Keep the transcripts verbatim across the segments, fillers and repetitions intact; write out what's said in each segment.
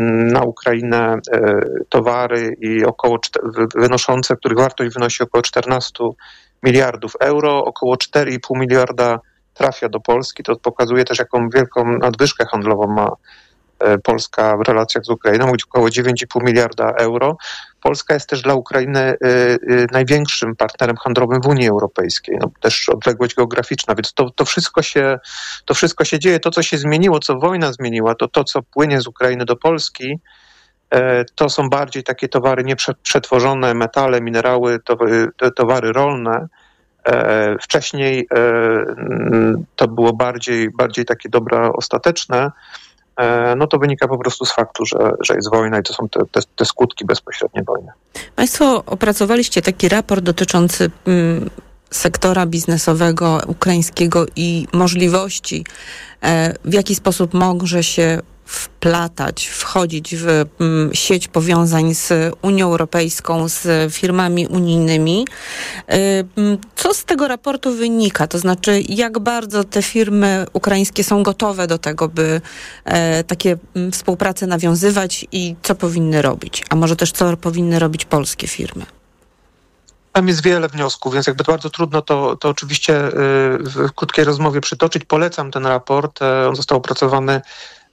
na Ukrainę towary i około wynoszące, których wartość wynosi około czternaście miliardów euro, około cztery i pół miliarda trafia do Polski. To pokazuje też, jaką wielką nadwyżkę handlową ma Polska w relacjach z Ukrainą, około dziewięć i pół miliarda euro. Polska jest też dla Ukrainy największym partnerem handlowym w Unii Europejskiej. No, też odległość geograficzna, więc to, to, wszystko się, to wszystko się dzieje. To, co się zmieniło, co wojna zmieniła, to to, co płynie z Ukrainy do Polski, to są bardziej takie towary nieprzetworzone, metale, minerały, towary rolne. Wcześniej to było bardziej, bardziej takie dobra ostateczne. No to wynika po prostu z faktu, że, że jest wojna i to są te, te, te skutki bezpośrednie wojny. Państwo opracowaliście taki raport dotyczący mm, sektora biznesowego ukraińskiego i możliwości, e, w jaki sposób może się wplatać, wchodzić w mm, sieć powiązań z Unią Europejską, z firmami unijnymi. Co z tego raportu wynika? To znaczy, jak bardzo te firmy ukraińskie są gotowe do tego, by e, takie m, współpracę nawiązywać i co powinny robić? A może też co powinny robić polskie firmy? Tam jest wiele wniosków, więc jakby bardzo trudno to, to oczywiście w krótkiej rozmowie przytoczyć. Polecam ten raport. On został opracowany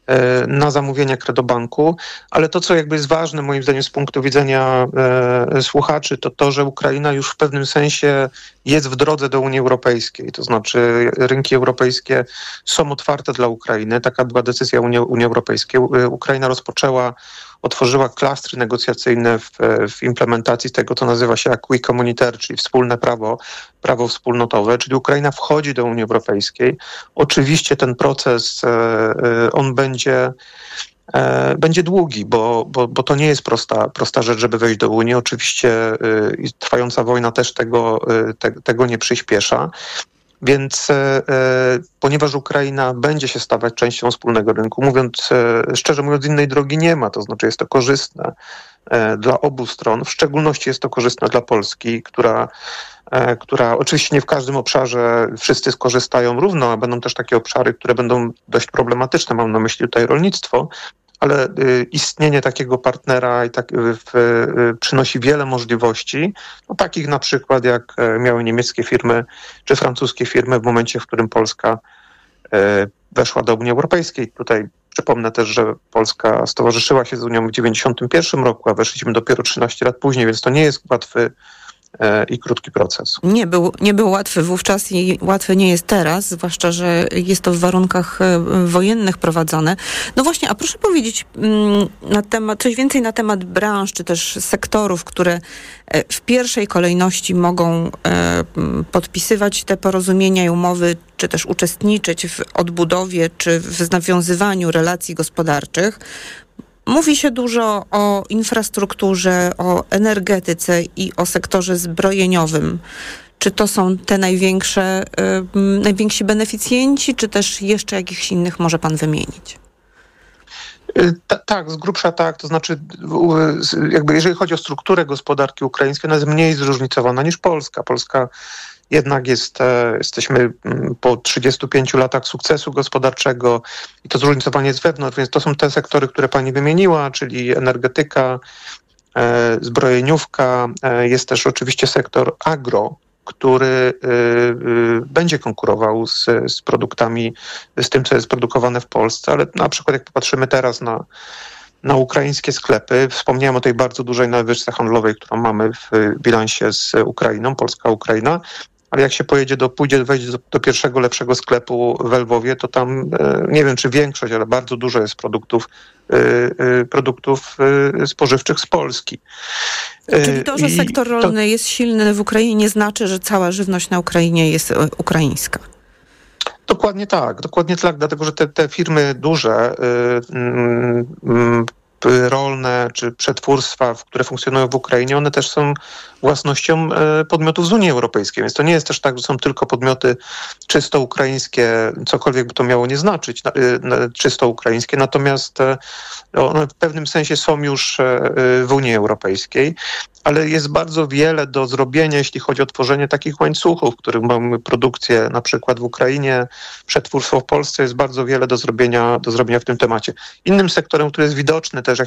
na zamówienie Kredobanku, ale to, co jakby jest ważne moim zdaniem z punktu widzenia e, słuchaczy, to to, że Ukraina już w pewnym sensie jest w drodze do Unii Europejskiej, to znaczy rynki europejskie są otwarte dla Ukrainy, taka była decyzja Unii, Unii Europejskiej. Ukraina rozpoczęła, otworzyła klastry negocjacyjne w, w implementacji tego, co nazywa się acquis communautaire, czyli wspólne prawo, prawo wspólnotowe, czyli Ukraina wchodzi do Unii Europejskiej. Oczywiście ten proces, on będzie, będzie długi, bo, bo, bo to nie jest prosta, prosta rzecz, żeby wejść do Unii. Oczywiście trwająca wojna też tego, te, tego nie przyspiesza. Więc e, ponieważ Ukraina będzie się stawać częścią wspólnego rynku, mówiąc e, szczerze mówiąc, innej drogi nie ma, to znaczy jest to korzystne e, dla obu stron, w szczególności jest to korzystne dla Polski, która, e, która oczywiście nie w każdym obszarze wszyscy skorzystają równo, a będą też takie obszary, które będą dość problematyczne, mam na myśli tutaj rolnictwo, ale y, istnienie takiego partnera i tak, y, y, przynosi wiele możliwości, no, takich na przykład jak y, miały niemieckie firmy czy francuskie firmy w momencie, w którym Polska y, weszła do Unii Europejskiej. Tutaj przypomnę też, że Polska stowarzyszyła się z Unią w dziewięćdziesiątym pierwszym roku, a weszliśmy dopiero trzynaście lat później, więc to nie jest łatwy i krótki proces. Nie był, nie był łatwy wówczas i łatwy nie jest teraz, zwłaszcza, że jest to w warunkach wojennych prowadzone. No właśnie, a proszę powiedzieć na temat, coś więcej na temat branż, czy też sektorów, które w pierwszej kolejności mogą podpisywać te porozumienia i umowy, czy też uczestniczyć w odbudowie, czy w nawiązywaniu relacji gospodarczych. Mówi się dużo o infrastrukturze, o energetyce i o sektorze zbrojeniowym. Czy to są te największe, y, najwięksi beneficjenci, czy też jeszcze jakichś innych może pan wymienić? Ta, tak, z grubsza tak. To znaczy, jakby jeżeli chodzi o strukturę gospodarki ukraińskiej, ona jest mniej zróżnicowana niż Polska. Polska jednak jest, jesteśmy po trzydziestu pięciu latach sukcesu gospodarczego i to zróżnicowanie jest wewnątrz, więc to są te sektory, które pani wymieniła, czyli energetyka, zbrojeniówka. Jest też oczywiście sektor agro, który będzie konkurował z, z produktami, z tym, co jest produkowane w Polsce, ale na przykład jak popatrzymy teraz na na ukraińskie sklepy. Wspomniałem o tej bardzo dużej nadwyżce handlowej, którą mamy w bilansie z Ukrainą, Polska-Ukraina, ale jak się pojedzie do, pójdzie wejdzie do, do pierwszego lepszego sklepu w Lwowie, to tam nie wiem, czy większość, ale bardzo dużo jest produktów, produktów spożywczych z Polski. Czyli to, że sektor rolny to jest silny w Ukrainie, nie znaczy, że cała żywność na Ukrainie jest ukraińska. Dokładnie tak, dokładnie tak, dlatego że te, te firmy duże, yy, yy, rolne czy przetwórstwa, które funkcjonują w Ukrainie, one też są własnością yy, podmiotów z Unii Europejskiej, więc to nie jest też tak, że są tylko podmioty czysto ukraińskie, cokolwiek by to miało nie znaczyć, yy, czysto ukraińskie, natomiast yy, one w pewnym sensie są już yy, w Unii Europejskiej, ale jest bardzo wiele do zrobienia, jeśli chodzi o tworzenie takich łańcuchów, w których mamy produkcję na przykład w Ukrainie, przetwórstwo w Polsce, jest bardzo wiele do zrobienia, do zrobienia w tym temacie. Innym sektorem, który jest widoczny też, jak